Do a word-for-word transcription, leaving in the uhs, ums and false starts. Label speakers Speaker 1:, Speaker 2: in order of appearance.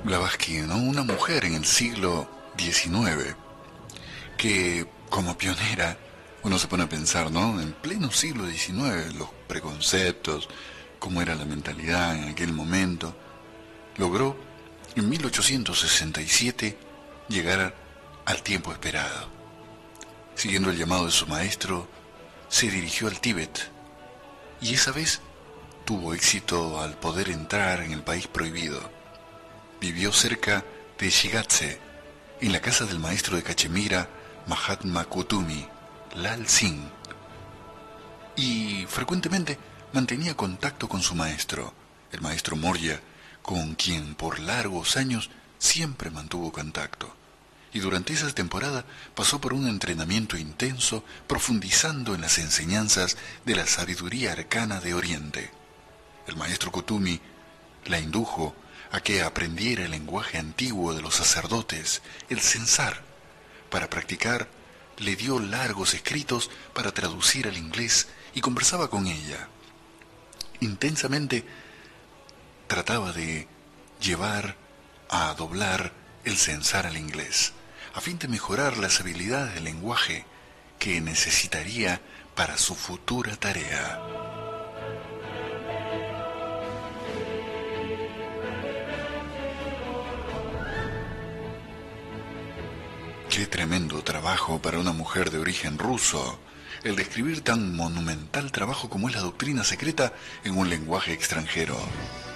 Speaker 1: Blavatsky, ¿no? Una mujer en el siglo diecinueve que, como pionera, uno se pone a pensar, ¿no? En pleno siglo diecinueve, los preconceptos, cómo era la mentalidad en aquel momento, logró en mil ochocientos sesenta y siete llegar al tiempo esperado. Siguiendo el llamado de su maestro, se dirigió al Tíbet y esa vez tuvo éxito al poder entrar en el país prohibido. Vivió cerca de Shigatse, en la casa del maestro de Cachemira, Mahatma Kutumi, Lal Singh, y frecuentemente mantenía contacto con su maestro, el maestro Morya, con quien por largos años siempre mantuvo contacto. Y durante esa temporada pasó por un entrenamiento intenso, profundizando en las enseñanzas de la sabiduría arcana de Oriente. El maestro Kutumi la indujo a que aprendiera el lenguaje antiguo de los sacerdotes, el censar. Para practicar, le dio largos escritos para traducir al inglés y conversaba con ella. Intensamente trataba de llevar a doblar el censar al inglés, a fin de mejorar las habilidades del lenguaje que necesitaría para su futura tarea. Qué tremendo trabajo para una mujer de origen ruso, el de escribir tan monumental trabajo como es la doctrina secreta en un lenguaje extranjero.